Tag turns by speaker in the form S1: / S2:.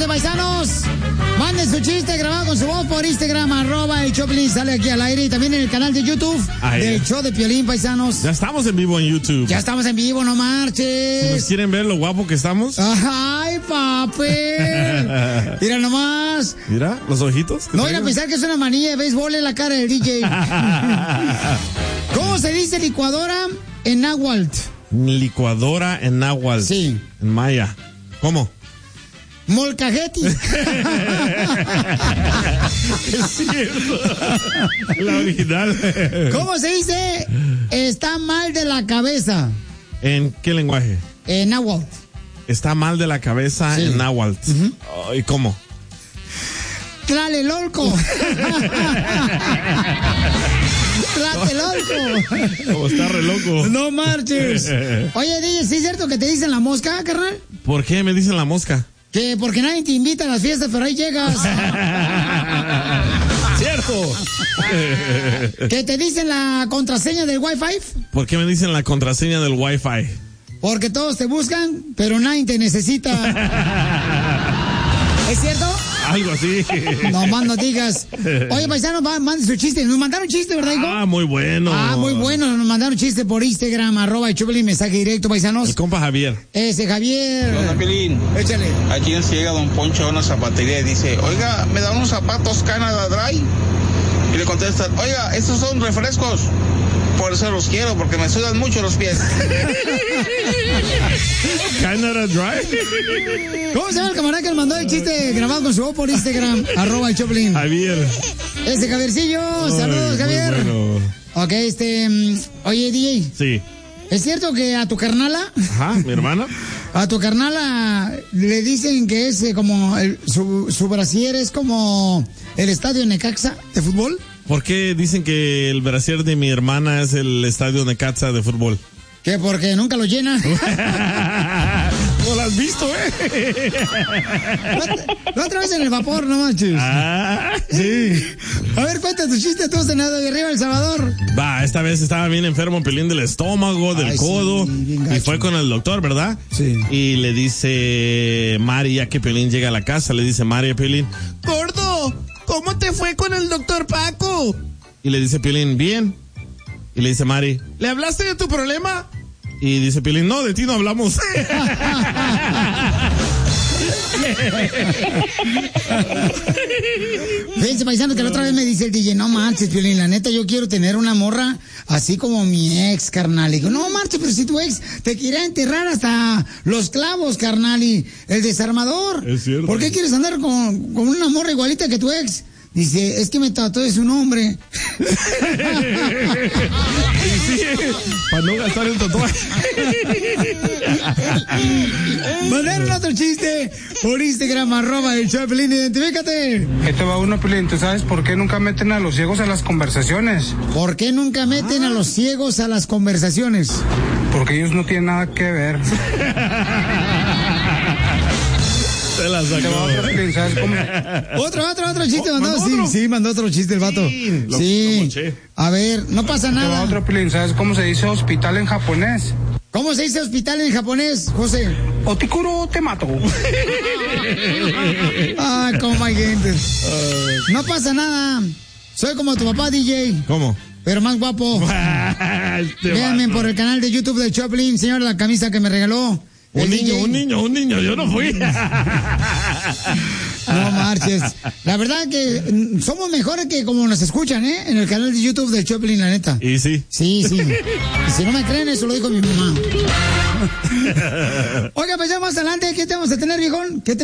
S1: adelante, paisanos. Manden su chiste grabado con su voz por Instagram, @el Choplin, sale aquí al aire. Y también en el canal de YouTube del show de Piolín, paisanos.
S2: Ya estamos en vivo en YouTube.
S1: Ya estamos en vivo, no marches.
S2: Si nos quieren ver lo guapo que estamos.
S1: Ay, papi. Mira nomás.
S2: Mira, los ojitos.
S1: No vayan a pensar que es una manilla de béisbol en la cara del DJ. ¿Cómo se dice licuadora en náhuatl?
S2: Licuadora en náhuatl.
S1: Sí.
S2: En maya. ¿Cómo?
S1: Molcajeti.
S2: Es cierto. La original.
S1: ¿Cómo se dice? Está mal de la cabeza.
S2: ¿En qué lenguaje?
S1: En náhuatl.
S2: Está mal de la cabeza en náhuatl. ¿Y cómo?
S1: Tlalelolco. Tlatelolco.
S2: Como está re loco.
S1: No marches. Oye, DJ, ¿sí es cierto que te dicen la mosca, carnal?
S2: ¿Por qué me dicen la mosca?
S1: Que porque nadie te invita a las fiestas, pero ahí llegas.
S2: ¡Cierto!
S1: ¿Que te dicen la contraseña del Wi-Fi?
S2: ¿Por qué me dicen la contraseña del Wi-Fi?
S1: Porque todos te buscan, pero nadie te necesita. ¿Es cierto?
S2: Algo así.
S1: No más no digas. Oye, paisano, mande su chiste. Nos mandaron chiste, ¿verdad, hijo?
S2: Ah, muy bueno.
S1: Ah, muy bueno. Nos mandaron chiste por Instagram, @el Choplin, mensaje directo, paisanos.
S2: El compa Javier.
S1: Ese Javier.
S3: Hola, Piolín.
S1: Échale.
S3: Aquí llega Don Poncho a una zapatería y dice, oiga, ¿me dan unos zapatos Canada Dry? Y le contestan, oiga, estos son refrescos. Por eso los quiero, porque me sudan mucho los pies.
S2: Canada Dry.
S1: ¿Cómo se llama el camarada que le mandó el chiste grabado con su voz por Instagram? @el Choplin.
S2: Javier.
S1: Ese Javiercillo. Saludos, Javier.
S2: Bueno.
S1: Ok, oye, DJ.
S2: Sí.
S1: ¿Es cierto que a tu carnala?
S2: Ajá, mi hermana.
S1: A tu carnala le dicen que es como su brasier es como el estadio Necaxa de fútbol.
S2: ¿Por qué dicen que el brasier de mi hermana es el estadio Necaxa de fútbol?
S1: ¿Qué? Porque nunca lo llena.
S2: No lo has visto,
S1: La otra vez en el vapor, no manches.
S2: Ah.
S1: Sí. A ver, cuenta tu chiste tú, senador de arriba El Salvador.
S2: Va, esta vez estaba bien enfermo, Piolín, del estómago, del codo.
S1: Sí,
S2: y fue con el doctor, ¿verdad?
S1: Sí.
S2: Y le dice Mari, ya que Piolín llega a la casa, le dice Mari a Piolín, gordo, ¿cómo te fue con el doctor Paco? Y le dice Piolín, bien. Y le dice Mari, ¿le hablaste de tu problema? Y dice Piolín, no, de ti no hablamos.
S1: Fíjense, paisanos, que la otra vez me dice el DJ, no marches, Piolín, la neta, yo quiero tener una morra así como mi ex, carnal. Y digo, no marches, pero si tu ex te quiere enterrar hasta los clavos, carnal, y el desarmador.
S2: Es cierto.
S1: ¿Por qué quieres andar con una morra igualita que tu ex? Dice, es que me trató de su nombre.
S2: Sí, para no gastar el tatuaje.
S1: Mandaron otro chiste por Instagram, @el Choplin, identifícate.
S4: Este va uno, Piolín, ¿tú sabes por qué nunca meten a los ciegos a las conversaciones?
S1: ¿Por qué nunca meten a los ciegos a las conversaciones?
S4: Porque ellos no tienen nada que ver.
S2: Se la
S4: Este va
S2: sacó.
S4: otro, Piolín, ¿sabes cómo?
S1: Otro chiste mandó.
S2: ¿mandó otro?
S1: Sí, mandó otro chiste el vato.
S2: Sí, lo
S1: Sí.
S2: moché.
S1: A ver, no pasa
S4: Este va
S1: nada.
S4: otro, Piolín, ¿sabes cómo se dice hospital en japonés?
S1: ¿Cómo se dice hospital en japonés, José?
S4: Otikuro te mato.
S1: Ah, cómo hay gente. No pasa nada. Soy como tu papá, DJ,
S2: ¿Cómo?
S1: pero más guapo.
S2: Este
S1: Véanme
S2: vato.
S1: por el canal de YouTube de Choplin, señor, la camisa que me regaló.
S2: Un
S1: el DJ.
S2: niño, yo no fui.
S1: No marches. La verdad que somos mejores que como nos escuchan, ¿eh? En el canal de YouTube de Choplin, la neta.
S2: Y sí.
S1: Sí. Y si no me creen, eso lo dijo mi mamá. Oiga, pues ya más adelante, ¿qué tenemos que tener, viejón? ¿Qué